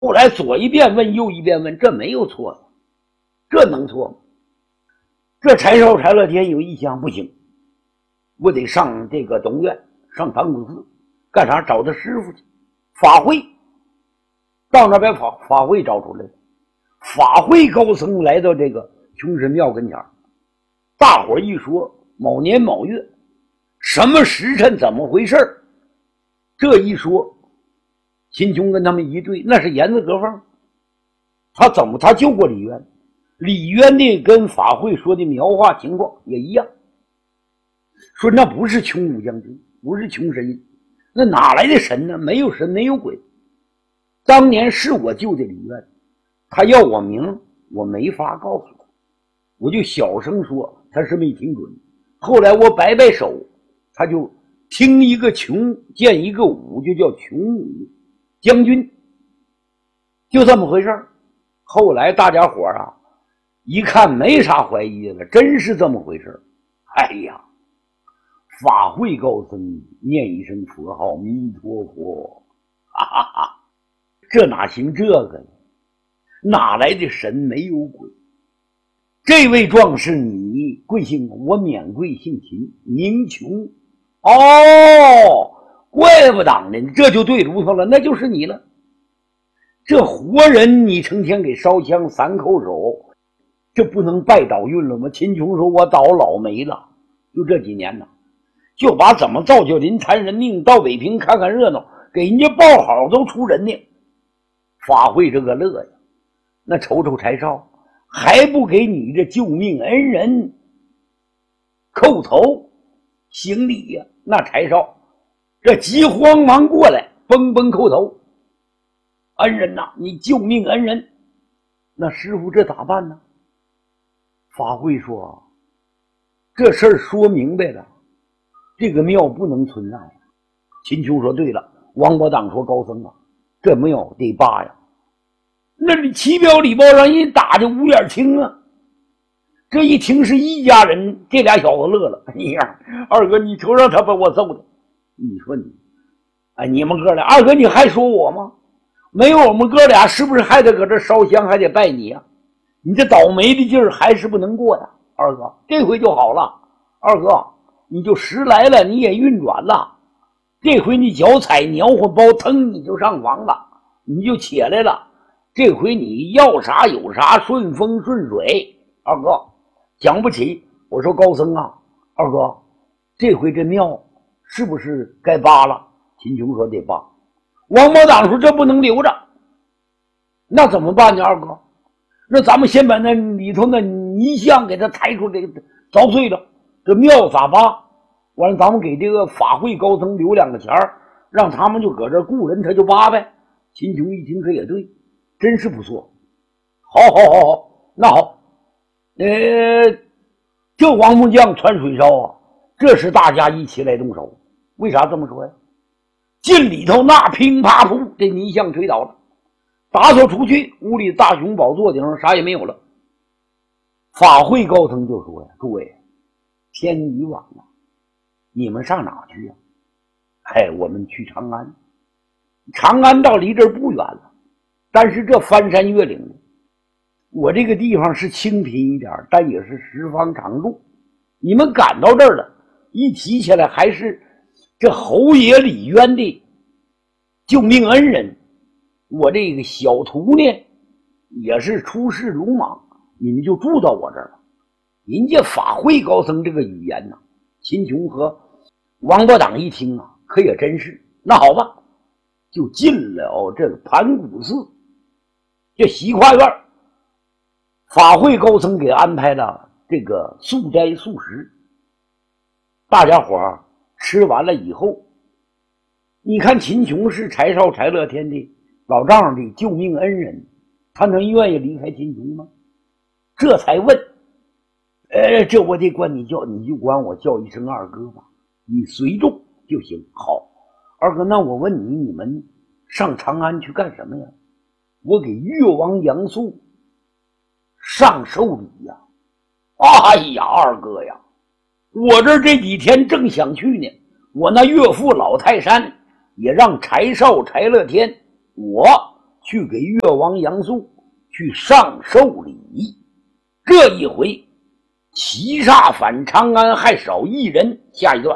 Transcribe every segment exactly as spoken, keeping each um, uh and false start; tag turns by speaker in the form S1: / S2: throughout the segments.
S1: 后来左一遍问右一遍问，这没有错呀，这能错吗？这柴烧柴乐天有一想，不行，我得上这个东院，上唐古寺干啥？找他师傅去法会。到那边法法会找出来了，法会高僧来到这个穷神庙跟前，大伙一说某年某月什么时辰怎么回事，这一说秦琼跟他们一对，那是严字隔缝。他怎么他救过李渊，李渊的跟法会说的描画情况也一样，说那不是穷武将军，不是穷神，那哪来的神呢？没有神没有鬼。当年是我救的李渊，他要我名我没法告诉他，我就小声说，他是没听准。后来我摆摆手，他就听一个穷见一个武，就叫穷武将军，就这么回事。后来大家伙啊一看没啥怀疑了，真是这么回事。哎呀，法会高僧念一声佛号弥陀佛，哈哈哈，这哪行这个呢？哪来的神没有鬼？这位壮士你贵姓？我免贵姓秦，名琼。哦，怪不当的，这就对炉头了，那就是你了。这活人你成天给烧香三叩首，这不能拜倒运了吗？秦琼说我倒老没了，就这几年呢，就把怎么造就林残人命到北平看看热闹，给人家报好都出人命。法会这个乐呀，那瞅瞅柴烧还不给你这救命恩人叩头行礼呀？那柴烧这急慌忙过来蹦蹦叩头，恩人呐，你救命恩人。那师傅这咋办呢？法会说这事儿说明白了，这个庙不能存在。秦琼说对了，王伯当说高僧啊，这庙得扒呀，那里七表里包让人打的五眼青啊。这一听是一家人，这俩小子乐了，哎呀，二哥你瞅让他把我揍的，你说你哎，你们哥俩，二哥你还说我吗？没有我们哥俩是不是还得搁这烧香，还得拜你呀、啊？你这倒霉的劲儿还是不能过呀。二哥这回就好了，二哥你就时来了，你也运转了，这回你脚踩鸟火包，腾你就上房了，你就起来了，这回你要啥有啥，顺风顺水。二哥讲不起，我说高僧啊，二哥这回这庙是不是该扒了？秦琼说得扒。王宝党说这不能留着，那怎么办呢？二哥，那咱们先把那里头那泥像给他抬出来凿碎了，这庙咋扒？完了咱们给这个法会高僧留两个钱儿，让他们就搁这雇人，他就扒呗。秦琼一听可也对，真是不错。好好好好，那好，呃，这王木匠穿水烧啊，这是大家一起来动手。为啥这么说呀？进里头那乒啪噗，这泥像推倒了，打扫出去，屋里大雄宝座顶上啥也没有了。法会高僧就说呀：“诸位，天已晚了，你们上哪去呀？”哎，我们去长安。长安到离这儿不远了，但是这翻山越岭的，我这个地方是清贫一点，但也是十方常住。你们赶到这儿了，一提起来还是这侯爷李渊的救命恩人，我这个小徒呢也是出世鲁莽，你们就住到我这儿了。人家法会高僧这个语言呢、啊，秦琼和王伯党一听啊，可也真是。那好吧，就进了这个盘古寺这西跨院，法会高僧给安排了这个素斋素食。大家伙儿吃完了以后，你看秦琼是柴烧柴乐天的老丈人的救命恩人，他能愿意离开秦琼吗？这才问，呃，这我得管你叫，你就管我叫一声二哥吧，你随众就行。好，二哥，那我问你，你们上长安去干什么呀？我给越王杨素上寿礼呀！哎呀，二哥呀，我这这几天正想去呢，我那岳父老泰山也让柴少柴乐天我去给越王杨素去上寿礼。这一回齐煞反长安还少一人。下一段。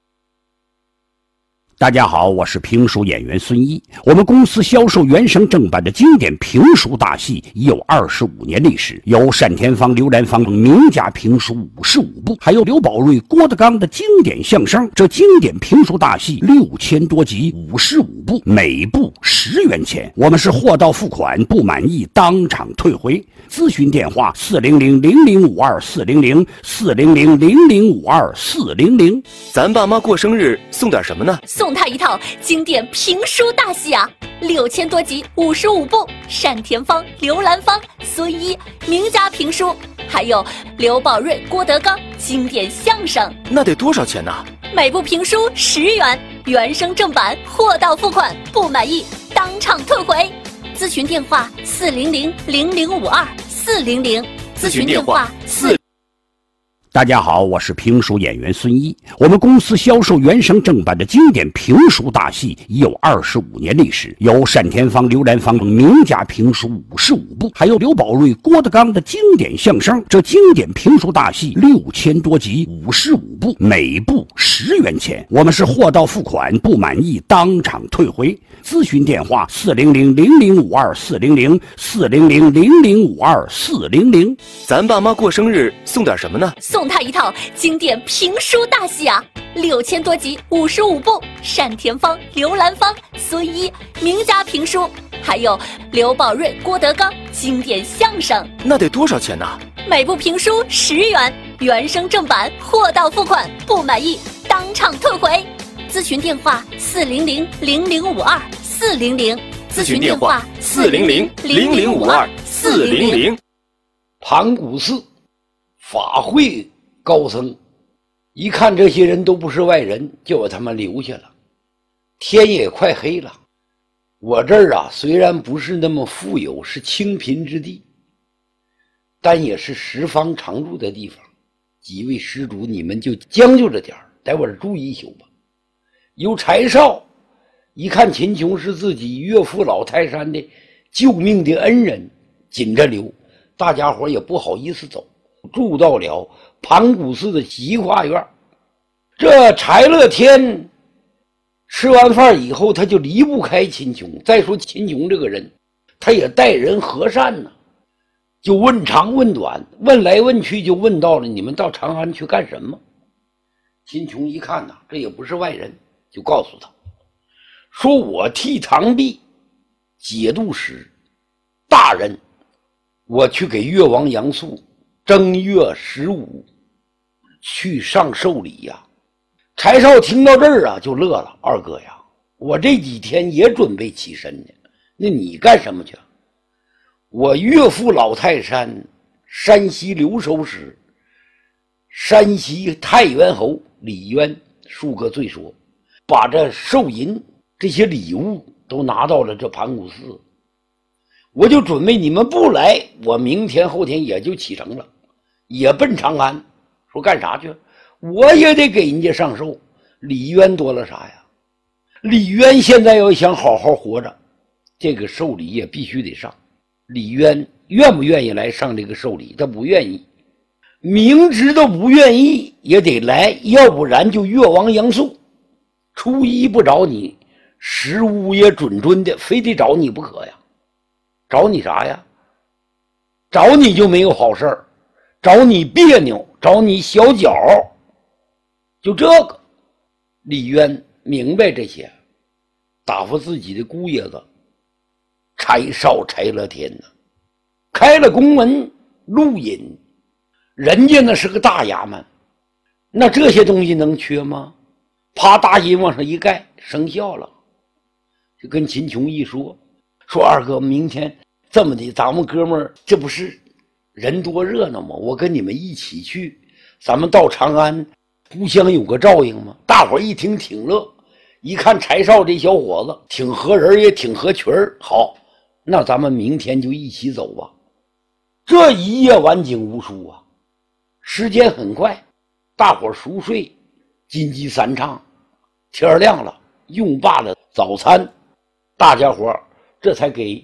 S2: 大家好，我是评书演员孙一。我们公司销售原声正版的经典评书大戏已有二十五年历史，有单田芳、刘兰芳等名家评书五十五部，还有刘宝瑞、郭德纲的经典相声。这经典评书大戏六千多集，五十五部，每部十元钱。我们是货到付款，不满意当场退回。咨询电话：四零零零零五二四零零四零零零零五二四零零。
S3: 咱爸妈过生日送点什么呢？
S4: 送他一套经典评书大戏啊，六千多集，五十五部，单田芳、刘兰芳、孙一名家评书，还有刘宝瑞、郭德纲经典相声。
S3: 那得多少钱呢？
S4: 每部评书十元，原声正版，货到付款，不满意当场退回。咨询电话：四零零零零五二四零零。咨询电话：四。
S2: 大家好，我是评书演员孙一。我们公司销售原声正版的经典评书大戏已有二十五年历史，有单田芳、刘兰芳等名家评书五十五部，还有刘宝瑞、郭德纲的经典相声。这经典评书大戏六千多集，五十五部，每部十元钱。我们是货到付款，不满意当场退回。咨询电话：四零零零零五二四零零四零零零零五二四零零。
S3: 咱爸妈过生日送点什么呢？
S4: 送他一套经典评书大戏啊，六千多集，五十五部，单田芳、刘兰芳、孙一名家评书，还有刘宝瑞、郭德纲经典相声。
S3: 那得多少钱呢？
S4: 每部评书十元，原声正版，货到付款，不满意当场退回。咨询电话：四零零零零五二四零零。咨询电话：
S3: 四零零零零五二四零零。
S1: 盘古寺法会高僧一看这些人都不是外人，就把他们留下了。天也快黑了，我这儿啊虽然不是那么富有，是清贫之地，但也是十方常住的地方。几位施主，你们就将就着点儿，在我这儿住一宿吧。有柴少一看秦琼是自己岳父老泰山的救命的恩人，紧着留，大家伙也不好意思走，住到了盘古寺的西花院。这柴乐天吃完饭以后，他就离不开秦琼。再说秦琼这个人，他也待人和善呢，就问长问短，问来问去，就问到了你们到长安去干什么。秦琼一看呐，这也不是外人，就告诉他说：我替唐弼节度使大人，我去给越王杨素正月十五去上寿礼呀。柴少听到这儿啊就乐了：二哥呀，我这几天也准备起身呢，那你干什么去？我岳父老泰山山西留守使山西太原侯李渊数个罪说，把这寿银这些礼物都拿到了这盘古寺，我就准备你们不来，我明天后天也就启程了，也奔长安。说干啥去？我也得给人家上寿。李渊多了啥呀？李渊现在要想好好活着，这个寿礼也必须得上。李渊愿不愿意来上这个寿礼？他不愿意，明知道不愿意也得来，要不然就越王杨素初一不找你，十五也准准的，非得找你不可呀。找你啥呀？找你就没有好事儿，找你别扭，找你小脚，就这个。李渊明白这些，打发自己的姑爷子柴少柴乐天呢，开了公文录引，人家那是个大衙门，那这些东西能缺吗？啪，大印往上一盖，生效了。就跟秦琼一说，说二哥，明天这么的，咱们哥们儿这不是人多热闹吗？我跟你们一起去，咱们到长安互相有个照应吗？大伙儿一听挺乐，一看柴少这小伙子挺合人也挺合群儿，好，那咱们明天就一起走吧。这一夜晚景无数啊，时间很快，大伙儿熟睡，金鸡三唱，天亮了，用罢了早餐，大家伙儿这才给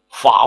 S1: 法